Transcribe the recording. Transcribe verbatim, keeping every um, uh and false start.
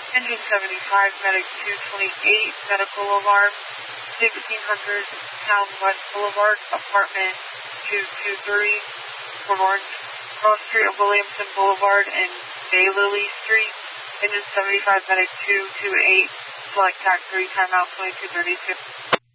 Engine seventy-five, Medic two twenty-eight, medical alarm, sixteen hundred Town West Boulevard, apartment two two three, Port Orange, Cross Street of Williamson Boulevard and Baylily Street. Engine seventy-five, Medic two two eight, select tax three, timeout twenty-two thirty-two.